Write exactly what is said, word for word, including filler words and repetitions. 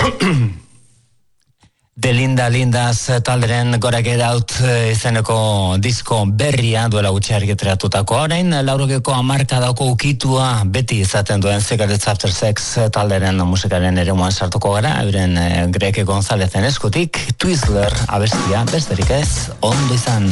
De Linda Lindas talderen Gora Get Out izeneko disko berria duela gutxi argitaratutako. Orain laurogeko hamarkadako ukitua beti izaten duen Cigarettes After Sex talderen musikaren eremuan sartuko gara, euren Greg Gonzalezen eskutik Twizzler abestia besterik ez, ondo izan.